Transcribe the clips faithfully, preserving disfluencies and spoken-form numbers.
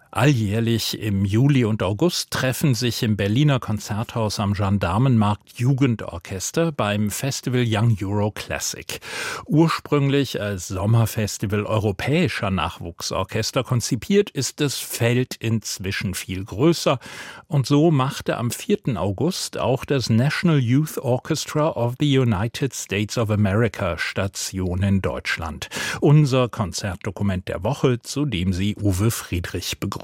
Alljährlich im Juli und August treffen sich im Berliner Konzerthaus am Gendarmenmarkt Jugendorchester beim Festival Young Euro Classic. Ursprünglich als Sommerfestival europäischer Nachwuchsorchester konzipiert, ist das Feld inzwischen viel größer. Und so machte am vierten August auch das National Youth Orchestra of the United States of America Station in Deutschland. Unser Konzertdokument der Woche, zu dem Sie Uwe Friedrich begrüßt.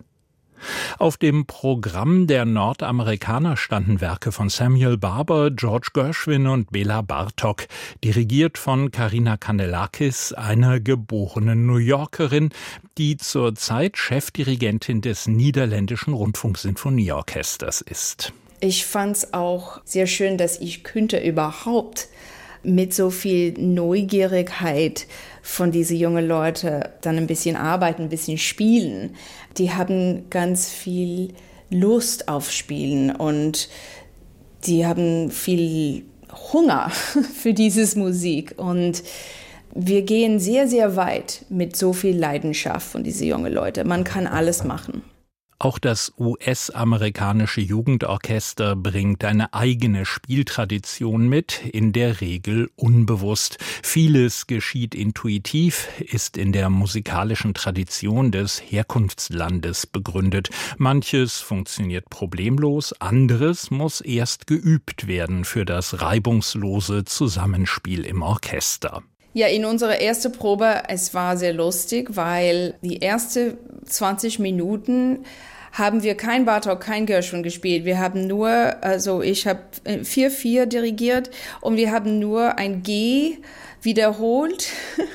Auf dem Programm der Nordamerikaner standen Werke von Samuel Barber, George Gershwin und Bela Bartok, dirigiert von Karina Kanellakis, einer geborenen New Yorkerin, die zurzeit Chefdirigentin des Niederländischen Rundfunksinfonieorchesters ist. Ich fand es auch sehr schön, dass ich könnte überhaupt mit so viel Neugierigkeit von diesen jungen Leuten dann ein bisschen arbeiten, ein bisschen spielen. Die haben ganz viel Lust auf Spielen und die haben viel Hunger für diese Musik. Und wir gehen sehr, sehr weit mit so viel Leidenschaft von diesen jungen Leuten. Man kann alles machen. Auch das U S-amerikanische Jugendorchester bringt eine eigene Spieltradition mit, in der Regel unbewusst. Vieles geschieht intuitiv, ist in der musikalischen Tradition des Herkunftslandes begründet. Manches funktioniert problemlos, anderes muss erst geübt werden für das reibungslose Zusammenspiel im Orchester. Ja, in unserer ersten Probe, es war sehr lustig, weil die ersten zwanzig Minuten haben wir kein Bartok, kein Gershwin gespielt. Wir haben nur, also ich habe vier vier dirigiert und wir haben nur ein G wiederholt,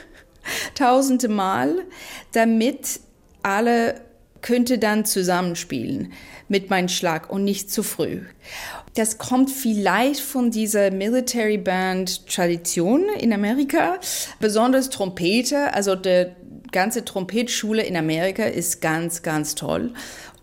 tausende Mal, damit alle könnte dann zusammenspielen mit meinem Schlag und nicht zu früh. Das kommt vielleicht von dieser Military Band Tradition in Amerika, besonders Trompete, also die ganze Trompetschule in Amerika ist ganz, ganz toll.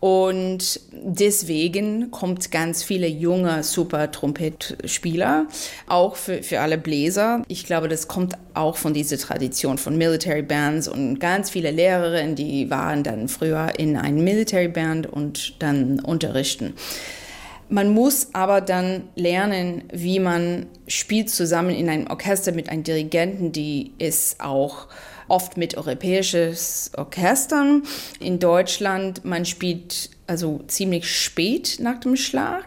Und deswegen kommt ganz viele junge super Trompetspieler, auch für, für alle Bläser. Ich glaube, das kommt auch von dieser Tradition von Military Bands und ganz viele Lehrerinnen, die waren dann früher in einer Military Band und dann unterrichten. Man muss aber dann lernen, wie man spielt zusammen in einem Orchester mit einem Dirigenten, die ist auch oft mit europäischen Orchestern. In Deutschland, man spielt also ziemlich spät nach dem Schlag.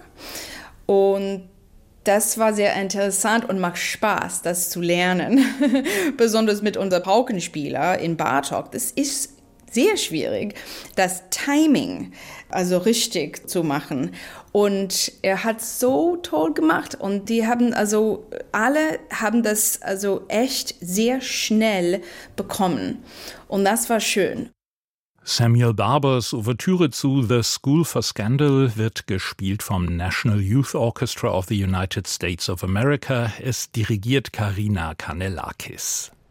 Und das war sehr interessant und macht Spaß, das zu lernen. Besonders mit unserem Paukenspieler in Bartok. Das ist sehr schwierig, das Timing also richtig zu machen. Und er hat so toll gemacht und die haben also, alle haben das also echt sehr schnell bekommen. Und das war schön. Samuel Barbers Ouvertüre zu The School for Scandal wird gespielt vom National Youth Orchestra of the United States of America. Es dirigiert Karina Kanellakis.